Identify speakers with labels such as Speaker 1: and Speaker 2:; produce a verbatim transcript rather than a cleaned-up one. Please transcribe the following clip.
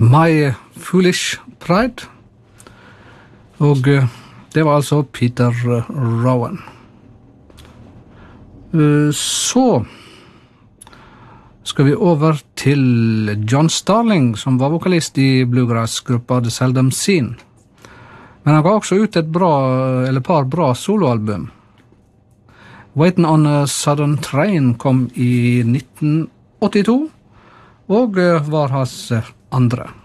Speaker 1: My Foolish Pride. Og det var altså Peter Rowan. Så skal vi over til John Starling, som var vokalist i bluegrass-gruppa The Seldom Scene. Men han ga også ut et bra, eller par bra soloalbum. Waiting on a Southern Train kom i nitten åttito, og var hans andre.